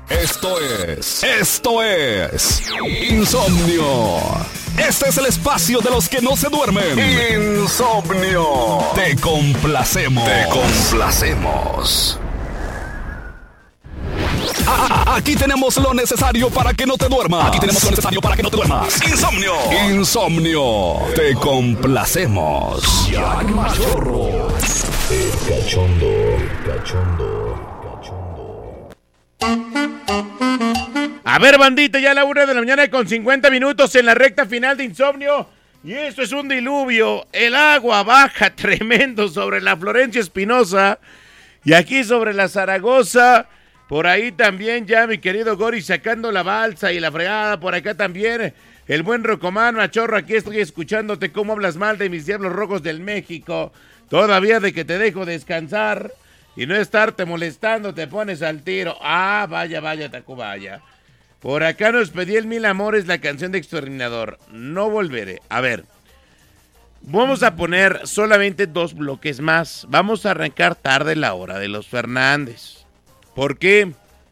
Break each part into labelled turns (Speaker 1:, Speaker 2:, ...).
Speaker 1: Esto es Insomnio. Este es el espacio de los que no se duermen. Insomnio. Te complacemos. Aquí tenemos lo necesario para que no te duermas. Insomnio. Te complacemos. Jack Machorro. El cachondo.
Speaker 2: A ver, bandita, ya a la 1:50 a.m. en la recta final de Insomnio. Y esto es un diluvio. El agua baja tremendo sobre la Florencio Espinosa. Y aquí sobre la Zaragoza. Por ahí también ya mi querido Gori sacando la balsa y la fregada. Por acá también el buen Rocomán, Machorro. Aquí estoy escuchándote cómo hablas mal de mis Diablos Rojos del México. Todavía de que te dejo descansar y no estarte molestando, te pones al tiro. Ah, vaya, Tacubaya. Por acá nos pedí el Mil Amores, la canción de Exterminador. No volveré. A ver, vamos a poner solamente 2 bloques más. Vamos a arrancar tarde la hora de los Fernández. ¿Por qué?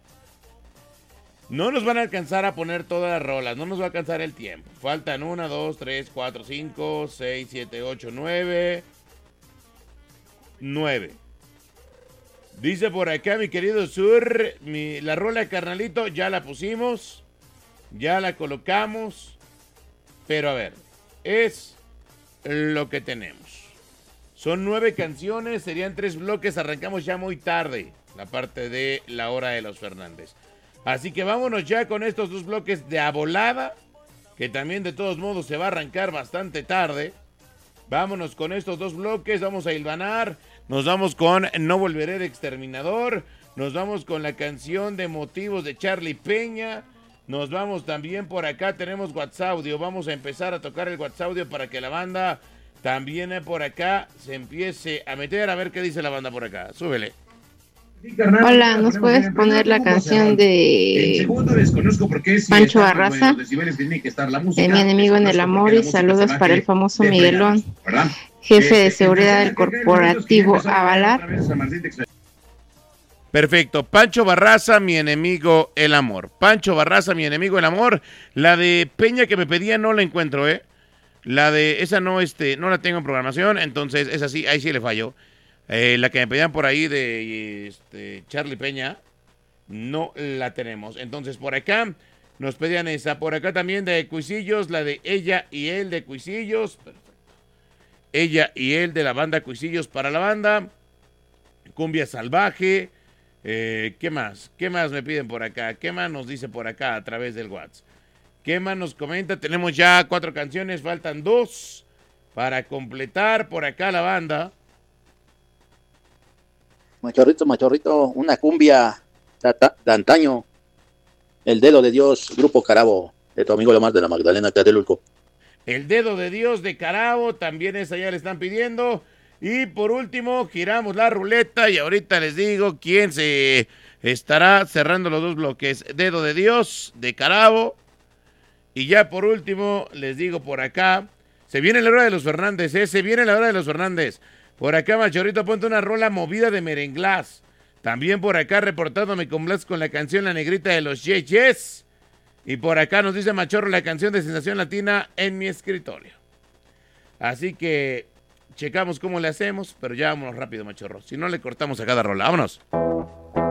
Speaker 2: No nos van a alcanzar a poner todas las rolas. No nos va a alcanzar el tiempo. Faltan 1, 2, 3, 4, 5, 6, 7, 8, 9. Dice por acá mi querido Sur, la rola carnalito ya la pusimos, ya la colocamos, pero a ver, es lo que tenemos. Son 9 canciones, serían 3 bloques, arrancamos ya muy tarde la parte de la hora de los Fernández. Así que vámonos ya con estos 2 bloques de a volada, que también de todos modos se va a arrancar bastante tarde. Vámonos con estos 2 bloques, vamos a hilvanar. Nos vamos con No Volveré de Exterminador. Nos vamos con la canción de Motivos de Charlie Peña. Nos vamos también por acá. Tenemos WhatsApp Audio. Vamos a empezar a tocar el WhatsApp Audio para que la banda también por acá se empiece a meter. A ver qué dice la banda por acá. Súbele.
Speaker 3: Hola, ¿nos puedes poner la canción de Pancho Barraza? De Mi enemigo en el amor, y saludos para el famoso Miguelón, jefe de seguridad del corporativo Avalar.
Speaker 2: Perfecto, Pancho Barraza, Mi enemigo el amor. Pancho Barraza, Mi enemigo el amor. La de Peña que me pedía no la encuentro, La de esa no la tengo en programación, entonces esa sí, ahí sí le falló. La que me pedían por ahí de Charlie Peña, no la tenemos. Entonces por acá nos pedían esa. Por acá también de Cuisillos, la de Ella y Él de Cuisillos. Perfecto. Ella y Él de la banda Cuisillos para la banda. Cumbia Salvaje. ¿Qué más? ¿Qué más me piden por acá? ¿Qué más nos dice por acá a través del WhatsApp? ¿Qué más nos comenta? Tenemos ya 4 canciones, faltan 2 para completar por acá la banda.
Speaker 4: Machorrito, una cumbia de antaño. El Dedo de Dios, Grupo Carabo, de tu amigo Lomar de la Magdalena Tlatelolco.
Speaker 2: El Dedo de Dios de Carabo, también esa ya le están pidiendo. Y por último, giramos la ruleta y ahorita les digo quién se estará cerrando los 2 bloques. Dedo de Dios de Carabo. Y ya por último, les digo por acá, se viene la hora de los Fernández, se viene la hora de los Fernández. Por acá, Machorrito, ponte una rola movida de merenglás. También por acá reportándome con Blas con la canción La Negrita de los Yes. Y por acá nos dice Machorro la canción de Sensación Latina En mi escritorio. Así que checamos cómo le hacemos, pero ya vámonos rápido, Machorro. Si no, le cortamos a cada rola. ¡Vámonos!